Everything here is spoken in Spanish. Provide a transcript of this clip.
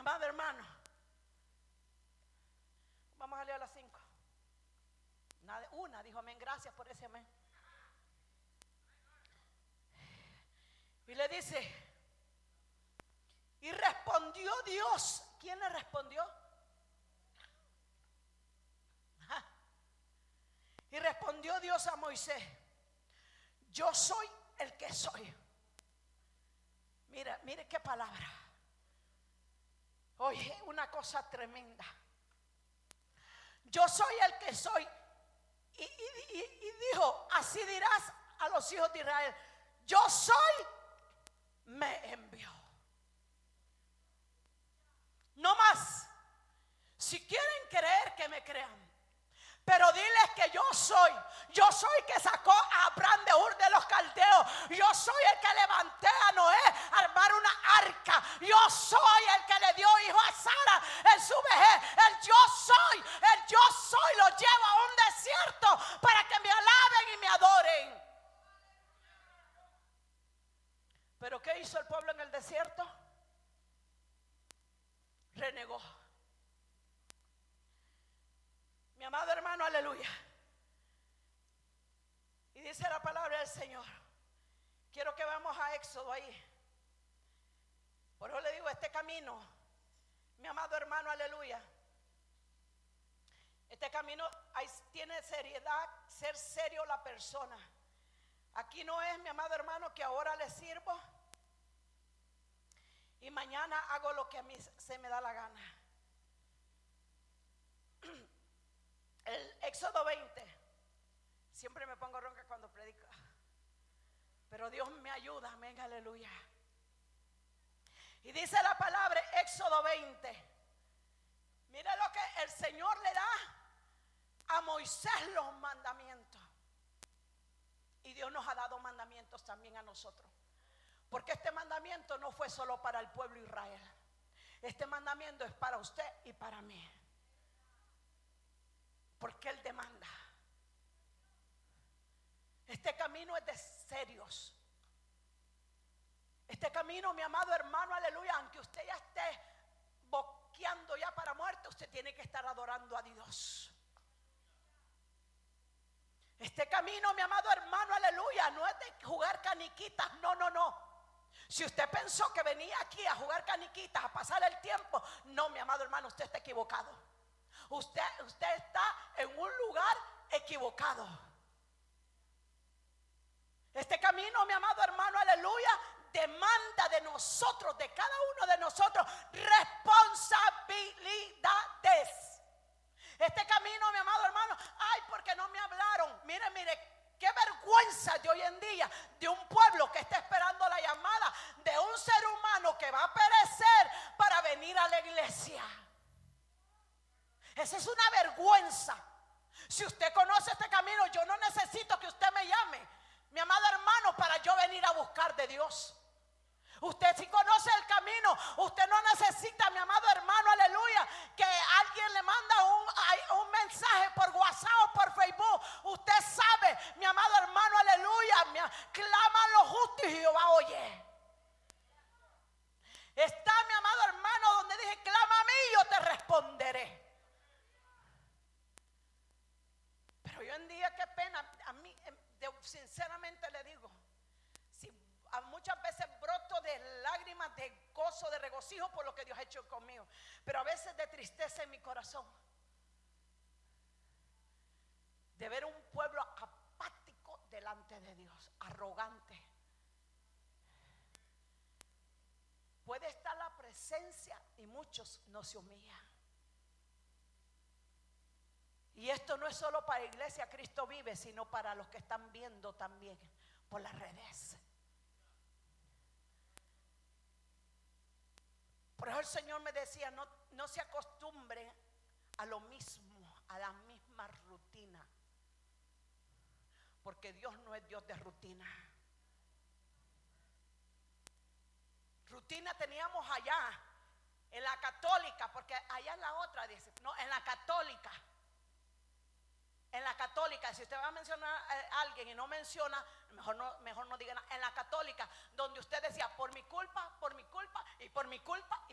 amado hermano, vamos a leer a las 5. Una dijo amén, gracias por ese amén. Y le dice, y respondió Dios. ¿Quién le respondió? Y respondió Dios a Moisés, yo soy el que soy. Mire qué palabra. Oye, una cosa tremenda. Yo soy el que soy. Y dijo, así dirás a los hijos de Israel, yo soy, me envió. No más. Si quieren creer, que me crean. Pero diles que yo soy que sacó a Abraham de Ur de los Caldeos. Yo soy el que levanté a Noé a armar una arca. Yo soy el que le dio hijo a Sara en su vejez. El yo soy lo llevo a un desierto para que me alaben y me adoren. ¿Pero qué hizo el pueblo en el desierto? Renegó. Mi amado hermano, aleluya. Y dice la palabra del Señor. Quiero que vamos a Éxodo ahí. Por eso le digo, este camino, mi amado hermano, aleluya. Este camino tiene seriedad, ser serio la persona. Aquí no es, mi amado hermano, que ahora le sirvo y mañana hago lo que a mí se me da la gana. El Éxodo 20. Siempre me pongo ronca cuando predico, pero Dios me ayuda, amén, aleluya. Y dice la palabra, Éxodo 20. Mire lo que el Señor le da a Moisés, los mandamientos. Y Dios nos ha dado mandamientos también a nosotros. Porque este mandamiento no fue solo para el pueblo de Israel. Este mandamiento es para usted y para mí. Porque Él demanda. Este camino es de serios. Este camino, mi amado hermano, aleluya, aunque usted ya esté boqueando ya para muerte, usted tiene que estar adorando a Dios. Este camino, mi amado hermano, aleluya, no es de jugar caniquitas, no. Si usted pensó que venía aquí a jugar caniquitas, a pasar el tiempo, no, mi amado hermano, usted está equivocado. Usted está en un lugar equivocado. Este camino, mi amado hermano, aleluya, demanda de nosotros, de cada uno de nosotros, responsabilidades. Este camino, mi amado hermano, ay, porque no me hablaron. Mire, qué vergüenza de hoy en día de un pueblo que está esperando la llamada de un ser humano que va a perecer para venir a la iglesia. Esa es una vergüenza. Si usted conoce este camino, yo no necesito que usted me llame, mi amado hermano, para yo venir a buscar de Dios. Usted si conoce el camino, usted no necesita, mi amado hermano, aleluya, que alguien le manda un mensaje por WhatsApp o por Facebook. Usted sabe, mi amado hermano, aleluya, clama a los justos y Jehová oye. Está, mi amado hermano, donde dije, clama a mí y yo te responderé. Pero hoy en día, qué pena, a mí, sinceramente le digo, muchas veces broto de lágrimas, de gozo, de regocijo por lo que Dios ha hecho conmigo, pero a veces de tristeza en mi corazón, de ver un pueblo apático delante de Dios, arrogante. Puede estar la presencia y muchos no se humillan. Y esto no es solo para Iglesia Cristo Vive, sino para los que están viendo también por las redes. Por eso el Señor me decía, no se acostumbren a lo mismo, a la misma rutina. Porque Dios no es Dios de rutina. Rutina teníamos allá, en la católica, porque allá en la otra dice, no, en la católica. En la católica, si usted va a mencionar a alguien y no menciona, mejor no diga nada. En la católica, donde usted decía, por mi culpa, y por mi culpa,